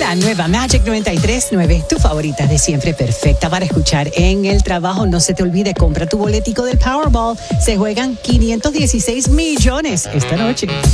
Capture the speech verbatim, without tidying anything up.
La nueva Magic noventa y tres punto nueve, tu favorita de siempre, perfecta para escuchar en el trabajo. No se te olvide, compra tu boletico del Powerball. Se juegan quinientos dieciséis millones esta noche.